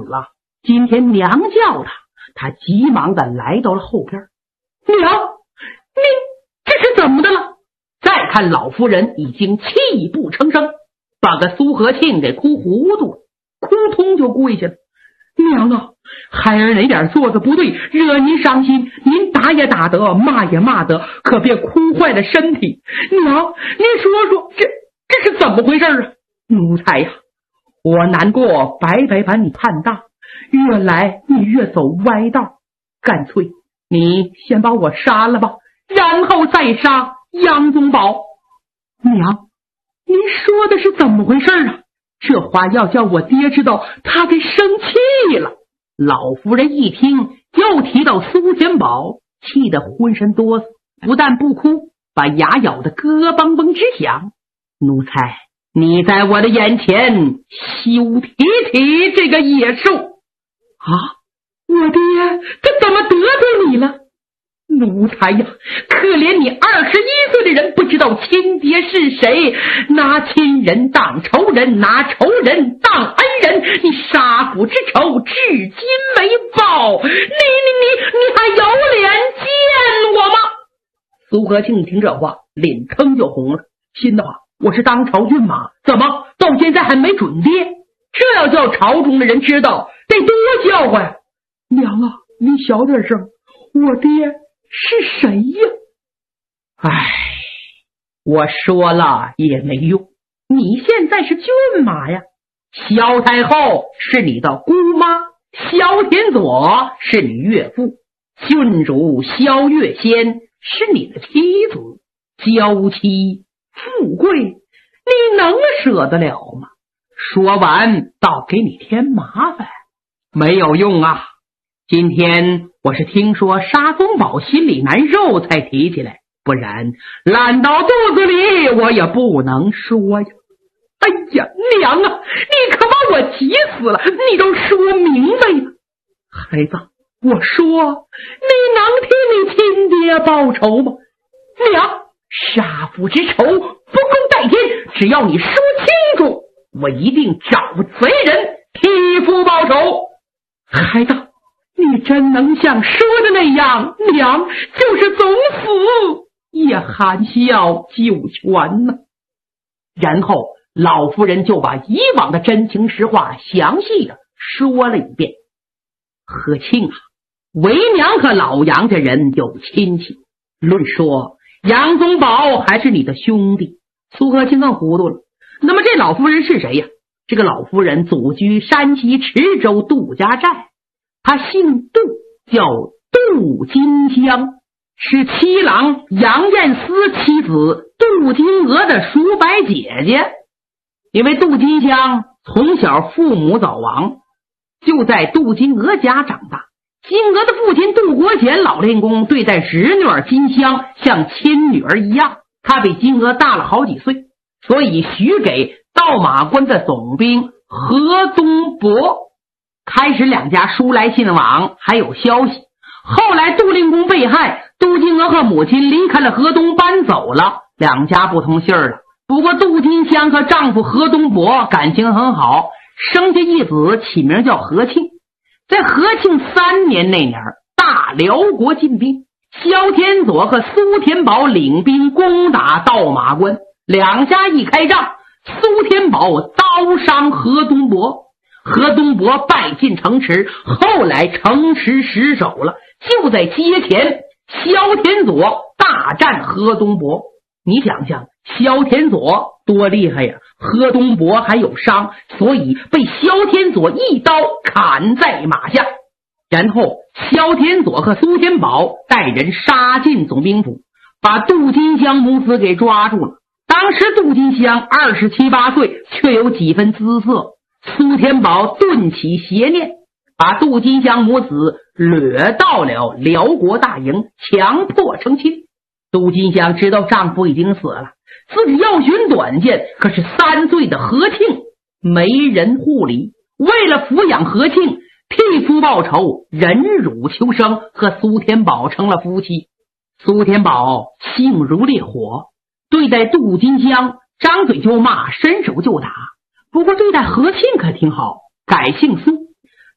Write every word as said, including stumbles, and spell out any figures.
了。今天娘叫他，他急忙的来到了后边。娘，你这是怎么的了？再看老夫人已经泣不成声，把个苏和庆给哭糊涂了，扑通就跪下了。娘啊，孩儿哪点做的不对，惹您伤心，您打也打得，骂也骂得，可别哭坏了身体。娘，您说说，这这是怎么回事啊？奴才呀，我难过白白把你盼大，越来你越走歪道，干脆你先把我杀了吧，然后再杀杨宗保。娘，您说的是怎么回事啊？这话要叫我爹知道，他给生气了。老夫人一听又提到苏天宝，气得浑身哆嗦，不但不哭，把牙咬得咯嘣嘣直响。奴才，你在我的眼前休提起这个野兽啊！我爹他怎么得罪你了？奴才呀，可怜你二十一岁的人不知道亲爹是谁，拿亲人当仇人，拿仇人当恩人，你杀父之仇至今没报，你你你你还有脸见我吗？苏和庆听这话，脸腾就红了，心的话，我是当朝骏马，怎么到现在还没准爹？这要叫朝中的人知道，得多笑话呀！娘啊，你小点声，我爹是谁呀？唉，我说了也没用，你现在是骏马呀。萧太后是你的姑妈，萧天佐是你岳父，郡主萧月仙是你的妻子，娇妻富贵，你能舍得了吗？说完倒给你添麻烦，没有用啊。今天我是听说沙宗保心里难受才提起来，不然烂到肚子里我也不能说呀。哎呀，娘啊，你可把我急死了，你都说明白了。孩子，我说你能替你亲爹报仇吗？娘，杀父之仇不共戴天，只要你说清楚，我一定找贼人替父报仇。孩子，你真能像说的那样，娘就是总死也含笑九泉呢。然后老夫人就把以往的真情实话详细的说了一遍。和庆啊，为娘和老杨家人有亲戚，论说杨宗保还是你的兄弟。苏和庆更糊涂了，那么这老夫人是谁呀？这个老夫人祖居山西池州杜家寨，她姓杜，叫杜金香，是七郎杨彦思妻子杜金娥的叔伯姐姐。因为杜金香从小父母早亡，就在杜金娥家长大。金娥的父亲杜国贤老练公对待侄女儿金香像亲女儿一样，他比金娥大了好几岁，所以许给道马关的总兵何东伯。开始两家书来信往，还有消息。后来杜令公被害，杜金娥和母亲离开了河东搬走了，两家不通信了。不过杜金香和丈夫何东伯感情很好，生下一子，起名叫何庆。在何庆三年那年，大辽国进兵，萧天佐和苏天宝领兵攻打道马关，两家一开仗，苏天宝刀伤何东伯，何东伯败进城池，后来城池失守了，就在街前，萧天佐大战何东伯。你想想，萧天佐多厉害呀！何东伯还有伤，所以被萧天佐一刀砍在马下。然后萧天佐和苏天宝带人杀进总兵府，把杜金香母子给抓住了。当时杜金香二十七八岁，却有几分姿色。苏天宝顿起邪念，把杜金香母子掠到了辽国大营，强迫成亲。杜金香知道丈夫已经死了，自己要寻短见，可是三岁的何庆没人护理，为了抚养何庆，替夫报仇，忍辱求生，和苏天宝成了夫妻。苏天宝性如烈火，对待杜金香张嘴就骂，伸手就打。不过对待何庆可挺好，改姓苏，